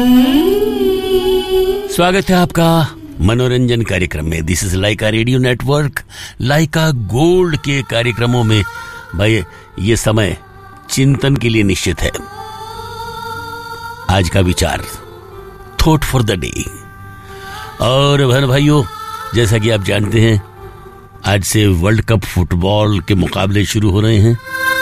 स्वागत है आपका मनोरंजन कार्यक्रम में। This is Lyca radio network, Lyca gold के कार्यक्रमों में भाई ये समय चिंतन के लिए निश्चित है। आज का विचार, थॉट फॉर द डे। और बहन भाइयों, जैसा कि आप जानते हैं, आज से वर्ल्ड कप फुटबॉल के मुकाबले शुरू हो रहे हैं।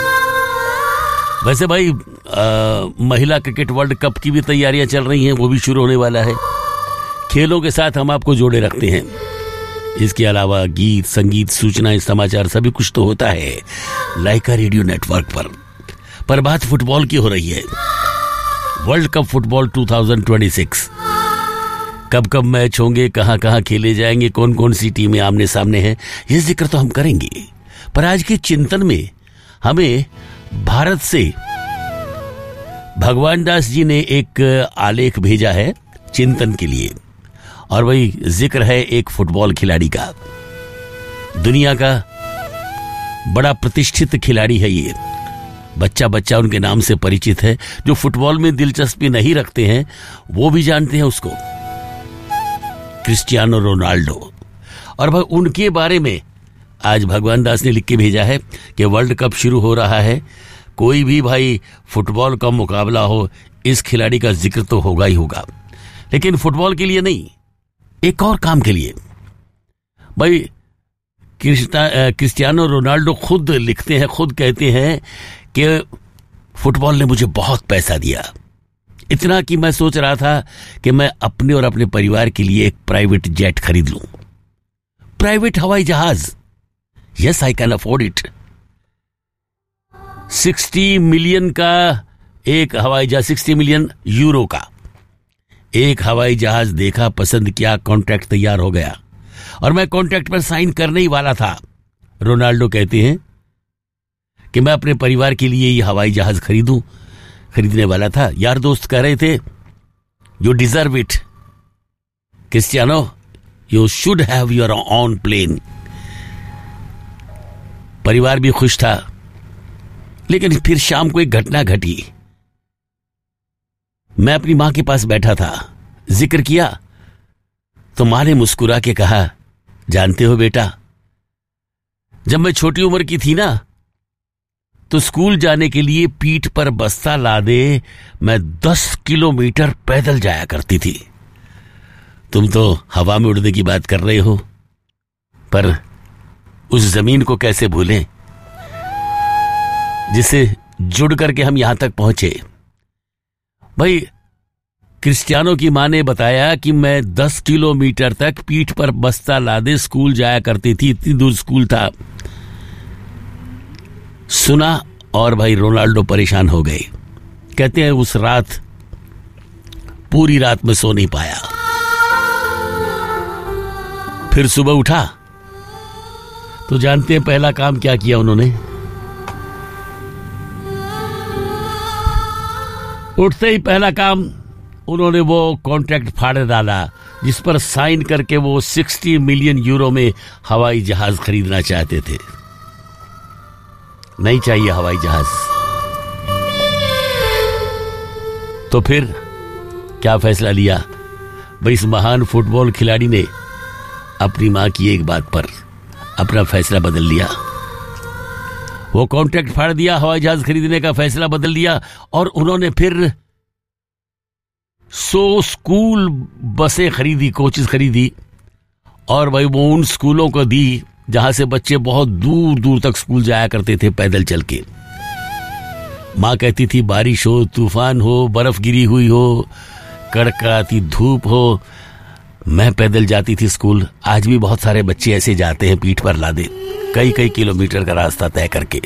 वैसे भाई महिला क्रिकेट वर्ल्ड कप की भी तैयारियां चल रही हैं, वो भी शुरू होने वाला है। खेलों के साथ हम आपको जोड़े रखते हैं। इसके अलावा गीत, संगीत, सूचनाएं, समाचार सभी कुछ तो होता है लाइका रेडियो नेटवर्क पर बात फुटबॉल की हो रही है। वर्ल्ड कप फुटबॉल 2026 कब कब मैच होंगे, कहां कहां खेले जाएंगे, कौन कौन सी टीमें आमने सामने हैं, ये जिक्र तो हम करेंगे। पर आज के चिंतन में हमें भारत से भगवान दास जी ने एक आलेख भेजा है चिंतन के लिए, और वही जिक्र है एक फुटबॉल खिलाड़ी का। दुनिया का बड़ा प्रतिष्ठित खिलाड़ी है ये। बच्चा बच्चा उनके नाम से परिचित है। जो फुटबॉल में दिलचस्पी नहीं रखते हैं वो भी जानते हैं उसको, क्रिस्टियानो रोनाल्डो। और भाई उनके बारे में आज भगवान दास ने लिख के भेजा है कि वर्ल्ड कप शुरू हो रहा है। कोई भी भाई फुटबॉल का मुकाबला हो, इस खिलाड़ी का जिक्र तो होगा ही होगा। लेकिन फुटबॉल के लिए नहीं, एक और काम के लिए। भाई क्रिस्टियानो रोनाल्डो खुद लिखते हैं, खुद कहते हैं कि फुटबॉल ने मुझे बहुत पैसा दिया, इतना कि मैं सोच रहा था कि मैं अपने और अपने परिवार के लिए एक प्राइवेट जेट खरीद लूं, प्राइवेट हवाई जहाज। Yes, I can afford it. 60 million का एक हवाई जहाज, 60 मिलियन यूरो का एक हवाई जहाज देखा, पसंद किया, कॉन्ट्रैक्ट तैयार हो गया और मैं कॉन्ट्रैक्ट पर साइन करने ही वाला था। रोनाल्डो कहते हैं कि मैं अपने परिवार के लिए ये हवाई जहाज खरीदने वाला था। यार दोस्त कह रहे थे, you deserve it Cristiano, you should have your own plane. परिवार भी खुश था। लेकिन फिर शाम को एक घटना घटी। मैं अपनी मां के पास बैठा था, जिक्र किया तो मां ने मुस्कुरा के कहा, जानते हो बेटा, जब मैं छोटी उम्र की थी ना, तो स्कूल जाने के लिए पीठ पर बस्ता लादे मैं 10 किलोमीटर पैदल जाया करती थी। तुम तो हवा में उड़ने की बात कर रहे हो, पर उस जमीन को कैसे भूलें जिससे जुड़ करके हम यहां तक पहुंचे। भाई क्रिस्टियानो की मां ने बताया कि मैं 10 किलोमीटर तक पीठ पर बस्ता लादे स्कूल जाया करती थी, इतनी दूर स्कूल था। सुना और भाई रोनाल्डो परेशान हो गए। कहते हैं उस रात पूरी रात में सो नहीं पाया। फिर सुबह उठा तो जानते हैं पहला काम क्या किया उन्होंने? उठते ही पहला काम उन्होंने वो कॉन्ट्रैक्ट फाड़ डाला जिस पर साइन करके वो 60 मिलियन यूरो में हवाई जहाज खरीदना चाहते थे। नहीं चाहिए हवाई जहाज। तो फिर क्या फैसला लिया? भाई इस महान फुटबॉल खिलाड़ी ने अपनी मां की एक बात पर अपना फैसला बदल लिया। वो कॉन्ट्रैक्ट फाड़ दिया, हवाई जहाज खरीदने का फैसला बदल दिया और उन्होंने फिर 100 स्कूल बसें खरीदी, कोचेस खरीदी और भाई वो उन स्कूलों को दी जहां से बच्चे बहुत दूर दूर तक स्कूल जाया करते थे पैदल चल के। मां कहती थी बारिश हो, तूफान हो, बर्फ गिरी हुई हो, कड़कड़ाती धूप हो, मैं पैदल जाती थी स्कूल। आज भी बहुत सारे बच्चे ऐसे जाते हैं पीठ पर लादे, कई कई किलोमीटर का रास्ता तय करके।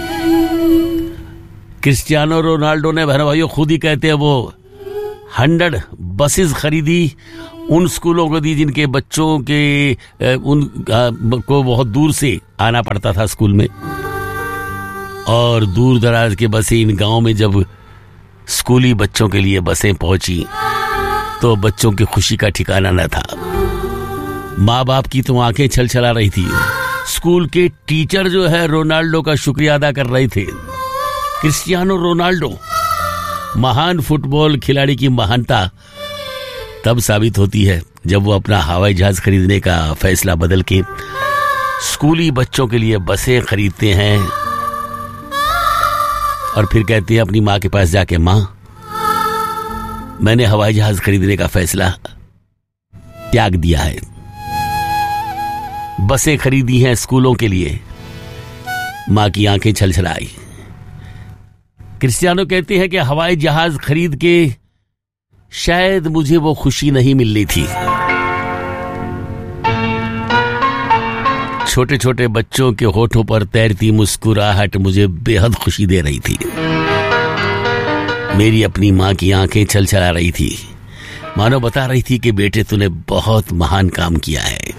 क्रिस्टियानो रोनाल्डो ने बहन भाइयों खुद ही कहते हैं वो 100 बसेस खरीदी, उन स्कूलों को दी जिनके बच्चों के को बहुत दूर से आना पड़ता था स्कूल में। और दूर दराज के बसें इन गांव में जब स्कूली बच्चों के लिए बसें पहुंची तो बच्चों की खुशी का ठिकाना न था। माँ बाप की तो आंखें छलछला रही थी। स्कूल के टीचर जो है रोनाल्डो का शुक्रिया अदा कर रहे थे। क्रिस्टियानो रोनाल्डो महान फुटबॉल खिलाड़ी की महानता तब साबित होती है जब वो अपना हवाई जहाज खरीदने का फैसला बदल के स्कूली बच्चों के लिए बसें खरीदते हैं और फिर कहते हैं अपनी माँ के पास जाके, माँ मैंने हवाई जहाज खरीदने का फैसला त्याग दिया है। बसें खरीदी हैं स्कूलों के लिए। माँ की आंखें छलछलाई। क्रिस्टियानो कहते हैं कि हवाई जहाज खरीद के शायद मुझे वो खुशी नहीं मिलनी थी। छोटे छोटे बच्चों के होठों पर तैरती मुस्कुराहट मुझे बेहद खुशी दे रही थी। मेरी अपनी माँ की आंखें छलछला रही थी, मानो बता रही थी कि बेटे तूने बहुत महान काम किया है।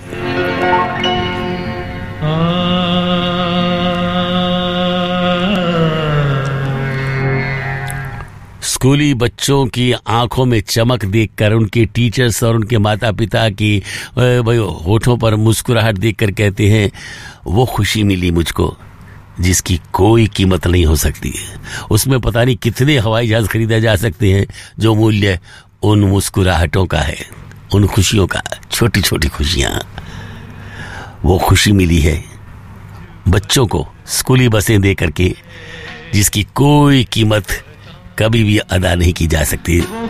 स्कूली बच्चों की आंखों में चमक देखकर उनके टीचर्स और उनके माता पिता की होठों पर मुस्कुराहट देखकर कहते हैं, वो खुशी मिली मुझको जिसकी कोई कीमत नहीं हो सकती। उसमें पता नहीं कितने हवाई जहाज खरीदे जा सकते हैं जो मूल्य उन मुस्कुराहटों का है, उन खुशियों का। छोटी छोटी खुशियां, वो खुशी मिली है बच्चों को स्कूली बसें दे करके जिसकी कोई कीमत कभी भी अदा नहीं की जा सकती।